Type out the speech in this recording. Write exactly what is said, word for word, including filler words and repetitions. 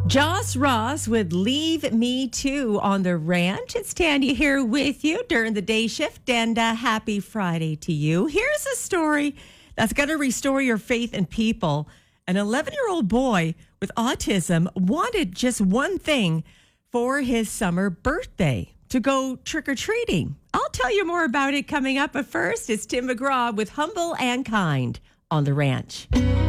Joss Ross would leave me too on the ranch. It's Tanya here with you during the day shift, and uh, happy Friday to you. Here's a story that's going to restore your faith in people. An eleven-year-old boy with autism wanted just one thing for his summer birthday, to go trick-or-treating. I'll tell you more about it coming up, but first, it's Tim McGraw with Humble and Kind on the Ranch.